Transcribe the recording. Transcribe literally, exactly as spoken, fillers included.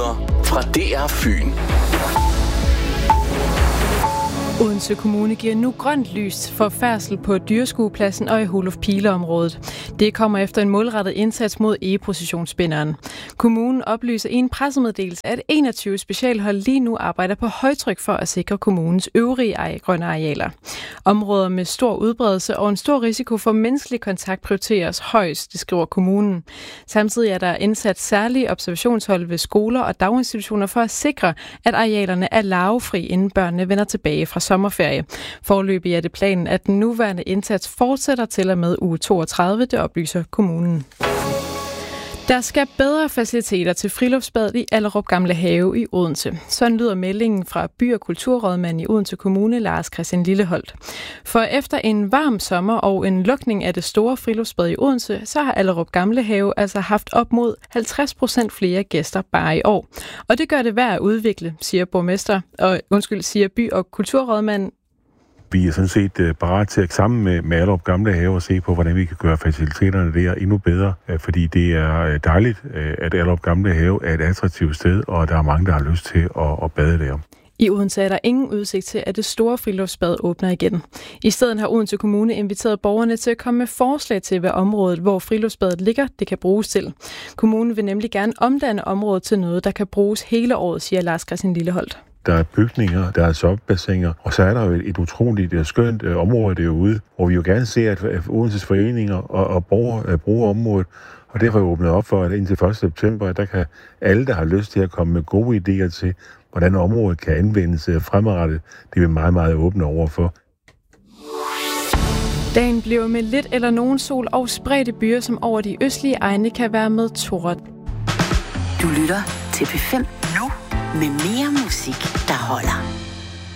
Nyheder fra D R Fyn. Odense Kommune giver nu grønt lys for færdsel på Dyreskuepladsen og i Holof-Pile-området. Det kommer efter en målrettet indsats mod egeprocessionsspinderen. Kommunen oplyser i en pressemeddelelse, at enogtyve specialhold lige nu arbejder på højtryk for at sikre kommunens øvrige grønne arealer. Områder med stor udbredelse og en stor risiko for menneskelig kontakt prioriteres højst, det skriver kommunen. Samtidig er der indsat særlige observationshold ved skoler og daginstitutioner for at sikre, at arealerne er larvefri, inden børnene vender tilbage fra sommerferie. Foreløbig er det planen, at den nuværende indsats fortsætter til og med uge toogtredive, det oplyser kommunen. Der skal bedre faciliteter til friluftsbadet i Allerup Gamle Have i Odense. Sådan lyder meldingen fra by- og kulturrådmand i Odense Kommune, Lars Christian Lilleholdt. For efter en varm sommer og en lukning af det store friluftsbad i Odense, så har Allerup Gamle Have altså haft op mod halvtreds procent flere gæster bare i år. Og det gør det værd at udvikle, siger borgmester, og undskyld, siger by- og kulturrådmand. Vi er sådan set uh, parat til at sammen med, med Allerup Gamle Have og se på, hvordan vi kan gøre faciliteterne der endnu bedre. Uh, fordi det er uh, dejligt, uh, at Allerup Gamle Have er et attraktivt sted, og der er mange, der har lyst til at, at bade der. I Odense er der ingen udsigt til, at det store friluftsbad åbner igen. I stedet har Odense Kommune inviteret borgerne til at komme med forslag til, hvad området, hvor friluftsbadet ligger, det kan bruges til. Kommunen vil nemlig gerne omdanne området til noget, der kan bruges hele året, siger Lars Christian Lilleholdt. Der er bygninger, der er sopbassiner, og så er der jo et, et utroligt skønt øh, område derude, hvor vi jo gerne ser, at, at Odenses foreninger og, og borgere øh, bruger området, og derfor er vi åbnet op for, at indtil første september, der kan alle, der har lyst til at komme med gode idéer til, hvordan området kan anvendes øh, fremadrettet, det er vi meget, meget åbne over for. Dagen bliver med lidt eller nogen sol og spredte byer, som over de østlige egne kan være med torden. Du lytter til P fem nu med mere musik, der holder.